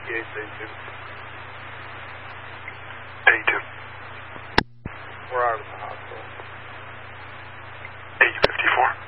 Yes, 82. 82. We're out of the hospital. 854.